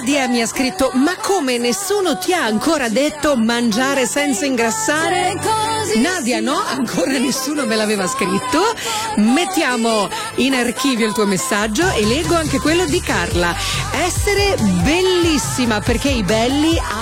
Nadia mi ha scritto: ma come, nessuno ti ha ancora detto mangiare senza ingrassare? Nadia, no, ancora nessuno me l'aveva scritto. Mettiamo in archivio il tuo messaggio e leggo anche quello di Carla. Essere bellissima, perché i belli